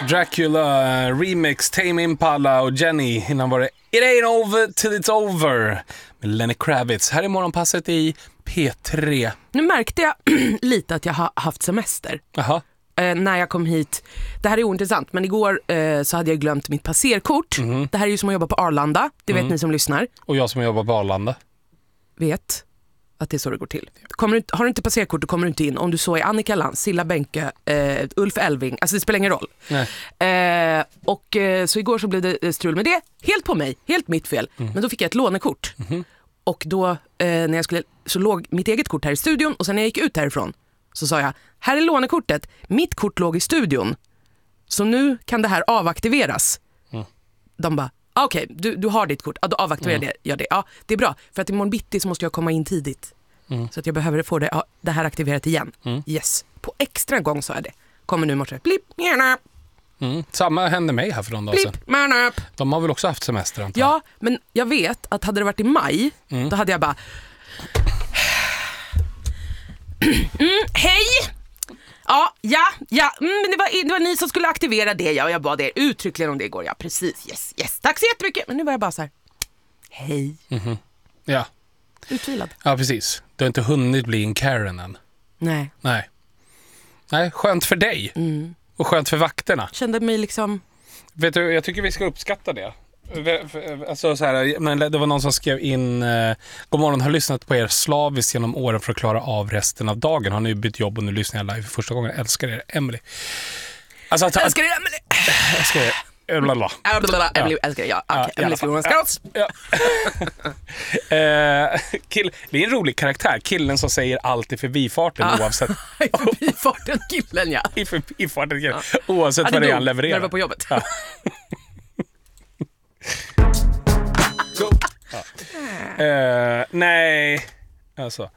Dracula remix, Tame Impala och Jenny. Innan var det It Ain't Over Till It's Over med Lenny Kravitz. Här är morgonpasset i P3. Nu märkte jag lite att jag har haft semester. Aha. När jag kom hit. Det här är ointressant, men igår så hade jag glömt mitt passerkort. Det här är ju som att jobba på Arlanda. Det vet ni som lyssnar. Och jag som jobbar på Arlanda vet att det är så det går till. Har du inte passerkort, då kommer du inte in. Om du så är Annika Lantz, Silla Bänke, Ulf Elving. Alltså det spelar ingen roll. Så igår så blev det strul med det. Helt på mig, helt mitt fel. Men då fick jag ett lånekort. Och då när jag skulle, så låg mitt eget kort här i studion. Och sen när jag gick ut härifrån så sa jag, här är lånekortet. Mitt kort låg i studion. Så nu kan det här avaktiveras. De bara, okej, du har ditt kort. Ja, då avaktiverar jag det. Ja, det är bra. För att imorgon bitti så måste jag komma in tidigt. Så att jag behöver få det här aktiverat igen. Yes. På extra gång så är det. Kommer nu morse. Blipp, gärna. Samma hände mig här för någon dag sedan. De har väl också haft semester, antar jag. Ja, men jag vet att hade det varit i maj, då hade jag bara... Hej! Men det var ni som skulle aktivera det. Jag bad er uttryckligen om det igår. Ja, precis. Yes. Tack så jättemycket. Men nu var jag bara så här. Hej. Ja. Utvilad. Ja, precis. Du har inte hunnit bli en Karen än. Nej, skönt för dig. Och skönt för vakterna. Kände mig liksom... Vet du, jag tycker vi ska uppskatta det. Alltså så här, men det var någon som skrev in God morgon, har lyssnat på er slaviskt genom åren för att klara av resten av dagen. Har nu bytt jobb och nu lyssnar jag live för första gången. Älskar er, Emily. Alltså, älskar er, Emily. Älskar er. Emily älskar jag. Emily Fjorden Scouts. Det är en rolig karaktär. Killen som säger allt i förbifarten oavsett. I förbifarten killen, ja. I förbifarten killen. Oavsett vad det är han levererar. När det var på jobbet. Ja. Nej. Alltså.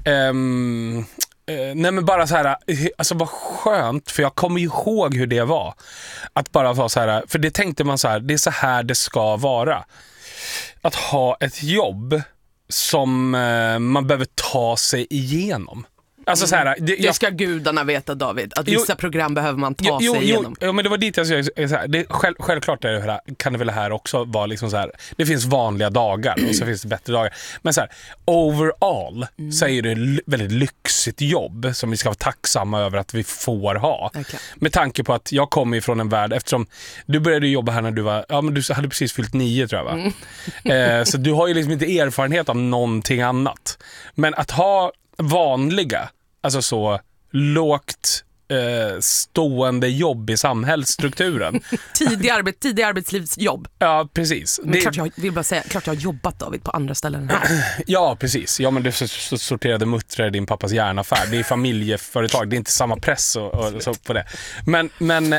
Nej, men bara så här, alltså vad skönt, för jag kommer ihåg hur det var att bara vara så här, för det tänkte man så här, det är så här det ska vara, att ha ett jobb som man behöver ta sig igenom. Alltså så här, det ska gudarna veta, David, att vissa program behöver man ta sig igenom. Jo, men det var dit jag sa, självklart är det här, kan det väl här också vara liksom så här, det finns vanliga dagar och så finns det bättre dagar. Men så här, overall så är det ett väldigt lyxigt jobb som vi ska vara tacksamma över att vi får ha. Okay. Med tanke på att jag kommer ifrån en värld, eftersom du började jobba här när du var, ja men du hade precis fyllt 9 tror jag, va? Så du har ju liksom inte erfarenhet av någonting annat. Men att ha vanliga, alltså så lågt stående jobb i samhällsstrukturen. Tidig arbetslivsjobb. Ja, precis. Men klart jag vill bara säga, klart jag har jobbat, David, på andra ställen här. Ja, precis. Ja, men du sorterade muttrar i din pappas järnaffär. Det är familjeföretag, det är inte samma press och så på det. Men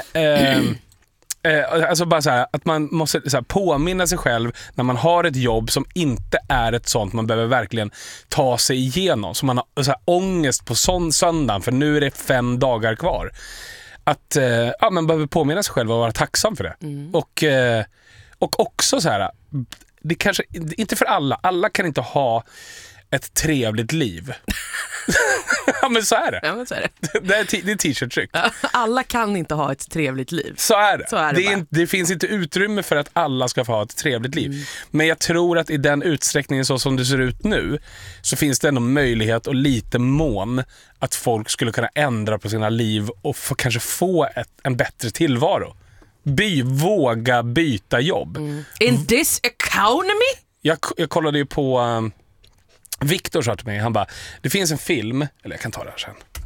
alltså bara så här, att man måste så här, påminna sig själv när man har ett jobb som inte är ett sånt man behöver verkligen ta sig igenom, så man har så här, ångest på söndagen för nu är det 5 dagar kvar, att man behöver påminna sig själv och vara tacksam för det. Och också så här, det kanske inte för alla kan inte ha ett trevligt liv. Ja, men så är det. Ja, men så är det. Det är t-shirt-tryck. Alla kan inte ha ett trevligt liv. Så är det. Det finns inte utrymme för att alla ska få ha ett trevligt liv. Men jag tror att i den utsträckningen så som det ser ut nu, så finns det ändå möjlighet och lite mån att folk skulle kunna ändra på sina liv och kanske få en bättre tillvaro. Våga byta jobb. In this economy? Jag kollade ju på... Victor sa till mig, han bara, det finns en film, eller jag kan ta det här sen.